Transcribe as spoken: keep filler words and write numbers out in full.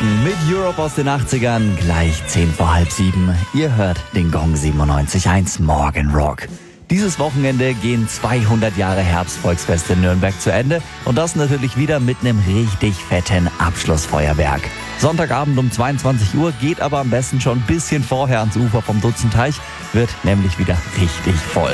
Morgen mit Europe aus den achtzigern, gleich zehn vor halb sieben. Ihr hört den Gong siebenundneunzig Komma eins Morgen Rock. Dieses Wochenende gehen zweihundert Jahre Herbstvolksfest in Nürnberg zu Ende und das natürlich wieder mit einem richtig fetten Abschlussfeuerwerk. Sonntagabend um zweiundzwanzig Uhr geht aber am besten schon ein bisschen vorher ans Ufer vom Dutzenteich, wird nämlich wieder richtig voll.